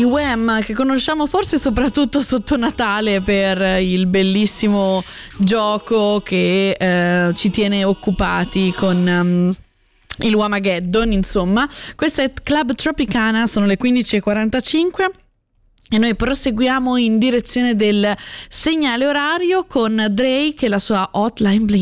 I Wham, che conosciamo forse soprattutto sotto Natale per il gioco che ci tiene occupati con il Whamageddon, insomma. Questa è Club Tropicana, sono le 15:45 e noi proseguiamo in direzione del segnale orario con Drake e la sua Hotline Bling.